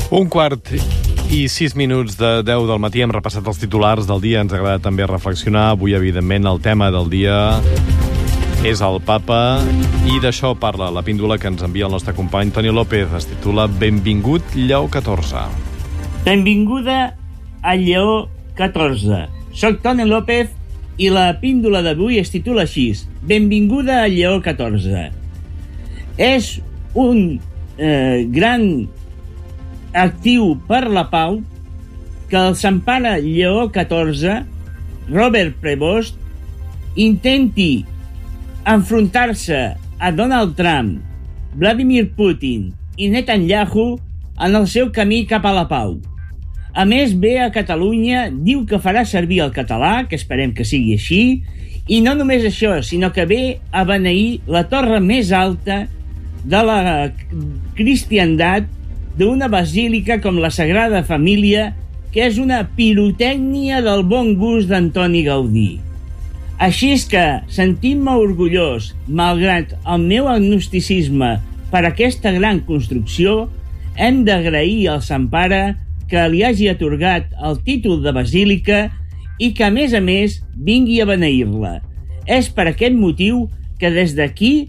1:06 de 10 del matí. Hem repassat els titulars del dia. Ens agrada també reflexionar. Avui, evidentment, el tema del dia és el Papa, i d'això parla la píndola que ens envia el nostre company Toni López. Es titula Benvingut Lleó XIV. Benvinguda a Lleó XIV. Soc Toni López i la píndola d'avui es titula així: Benvinguda a Lleó XIV. És un gran actiu per la pau que el Sant Pare Lleó XIV, Robert Prevost, intenti enfrontar-se a Donald Trump, Vladimir Putin i Netanyahu en el seu camí cap a la pau. A més, ve a Catalunya, diu que farà servir el català, que esperem que sigui així, i no només això, sinó que ve a beneir la torre més alta de la cristiandat d'una basílica com la Sagrada Família, que és una pirotècnia del bon gust d'Antoni Gaudí. Així és que, sentint-me orgullós, malgrat el meu agnosticisme per aquesta gran construcció, hem d'agrair al Sant Pare que li hagi atorgat el títol de basílica i que, a més, vingui a beneir-la. És per aquest motiu que des d'aquí,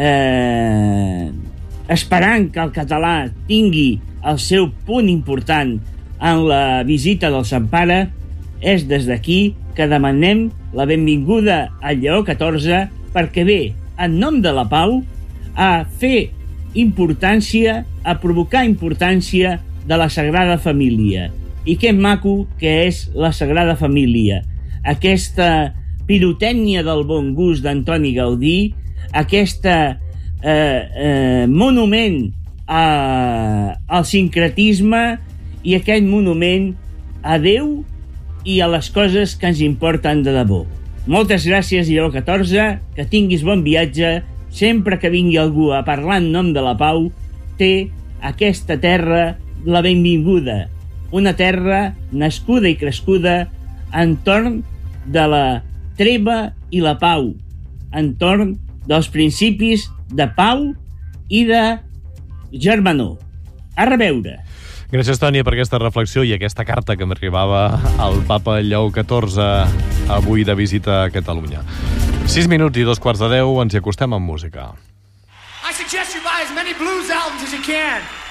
esperant que el català tingui el seu punt important en la visita del Sant Pare, és des d'aquí que demanem la benvinguda a Lleó XIV perquè ve, en nom de la pau, a fer importància, a provocar importància de la Sagrada Família. I que maco que és la Sagrada Família. Aquesta pirotècnia del bon gust d'Antoni Gaudí, aquesta monument al sincretisme i aquest monument a Déu i a les coses que ens importen de debò. Moltes gràcies, Lleó XIV, que tinguis bon viatge. Sempre que vingui algú a parlar en nom de la pau, té aquesta terra la benvinguda. Una terra nascuda i crescuda entorn de la treva i la pau, entorn dels principis de pau i de germanor. A reveure. Gràcies, Toni, per aquesta reflexió i aquesta carta que m'arribava al Papa Lleó XIV avui de visita a Catalunya. 6 minuts i 2:15, ens hi acostem amb música. I suggest you buy as many blues albums as you can.